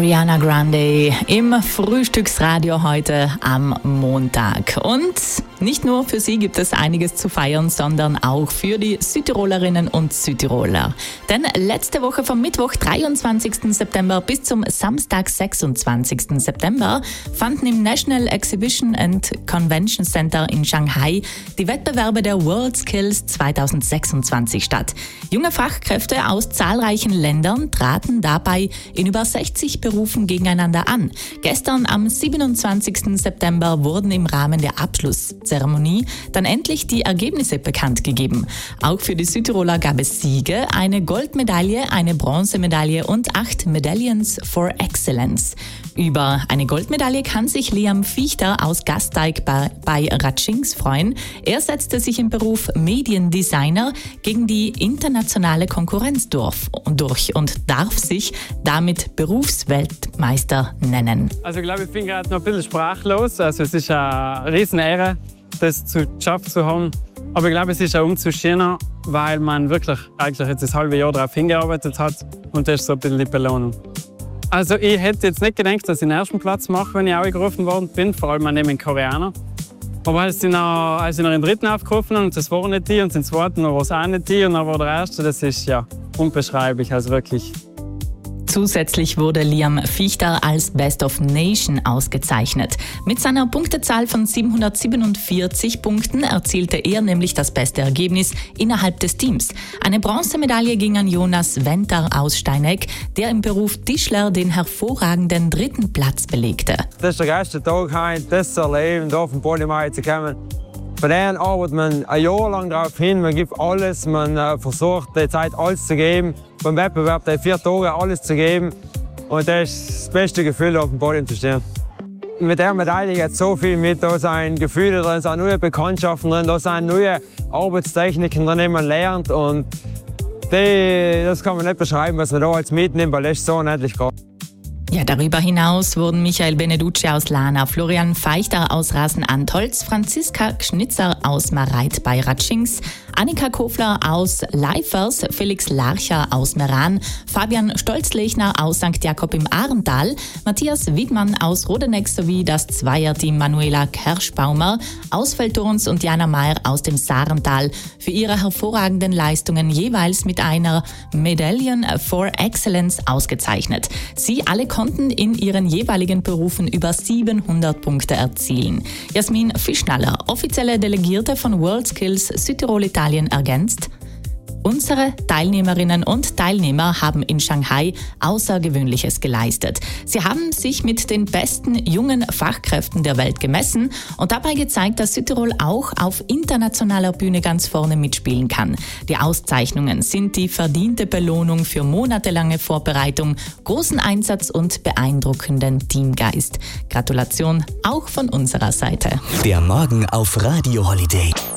Ariana Grande im Frühstücksradio heute am Montag. Und nicht nur für sie gibt es einiges zu feiern, sondern auch für die Südtirolerinnen und Südtiroler. Denn letzte Woche vom Mittwoch, 23. September bis zum Samstag, 26. September fanden im National Exhibition and Convention Center in Shanghai die Wettbewerbe der WorldSkills 2026 statt. Junge Fachkräfte aus zahlreichen Ländern traten dabei in über 60 Berufen gegeneinander an. Gestern am 27. September wurden im Rahmen der Abschlusszeremonie dann endlich die Ergebnisse bekannt gegeben. Auch für die Südtiroler gab es Siege, eine Goldmedaille, eine Bronzemedaille und 8 Medallions for Excellence. Über eine Goldmedaille kann sich Liam Fichter aus Gasteig bei Ratschings freuen. Er setzte sich im Beruf Mediendesigner gegen die internationale Konkurrenz durch und darf sich damit Berufsweltmeister nennen. Also ich glaube, ich bin gerade noch ein bisschen sprachlos. Also es ist eine riesen Ehre, das geschafft zu haben. Aber ich glaube, es ist auch umso schöner, weil man wirklich eigentlich jetzt das halbe Jahr darauf hingearbeitet hat. Und das ist so ein bisschen die Belohnung. Also ich hätte jetzt nicht gedacht, dass ich den ersten Platz mache, wenn ich angerufen worden bin, vor allem an dem Koreaner. Aber als ich noch den dritten aufgerufen habe, und das war nicht die, und den zweiten war es auch nicht die, und dann war der erste, das ist ja unbeschreiblich, also wirklich. Zusätzlich wurde Liam Fichter als Best of Nation ausgezeichnet. Mit seiner Punktezahl von 747 Punkten erzielte er nämlich das beste Ergebnis innerhalb des Teams. Eine Bronzemedaille ging an Jonas Venter aus Steineck, der im Beruf Tischler den hervorragenden 3. Platz belegte. Das ist der geilste Tag, das zu erleben, hier auf den Podium zu kommen. Von denen arbeitet man ein Jahr lang darauf hin, man gibt alles, man versucht die Zeit alles zu geben. Beim Wettbewerb die 4 Tage alles zu geben. Und das ist das beste Gefühl, auf dem Podium zu stehen. Mit der Medaille geht so viel mit. Da sind Gefühle drin, da sind neue Bekanntschaften drin, da sind neue Arbeitstechniken drin, die man lernt. Und das kann man nicht beschreiben, was man da als mitnimmt, weil das ist so unendlich groß. Ja, darüber hinaus wurden Michael Beneducci aus Lana, Florian Feichter aus Rasen-Antolz, Franziska Schnitzer aus Mareit bei Ratschings, Annika Kofler aus Leifers, Felix Larcher aus Meran, Fabian Stolzlechner aus St. Jakob im Ahrental, Matthias Wiedmann aus Rodeneck sowie das Zweierteam Manuela Kerschbaumer aus Veltorns und Jana Meyer aus dem Sarental für ihre hervorragenden Leistungen jeweils mit einer Medallion for Excellence ausgezeichnet. Sie alle konnten in ihren jeweiligen Berufen über 700 Punkte erzielen. Jasmin Fischnaller, offizielle Delegierte von WorldSkills Südtirol-Italien, ergänzt: Unsere Teilnehmerinnen und Teilnehmer haben in Shanghai Außergewöhnliches geleistet. Sie haben sich mit den besten jungen Fachkräften der Welt gemessen und dabei gezeigt, dass Südtirol auch auf internationaler Bühne ganz vorne mitspielen kann. Die Auszeichnungen sind die verdiente Belohnung für monatelange Vorbereitung, großen Einsatz und beeindruckenden Teamgeist. Gratulation auch von unserer Seite. Der Morgen auf Radio Holiday.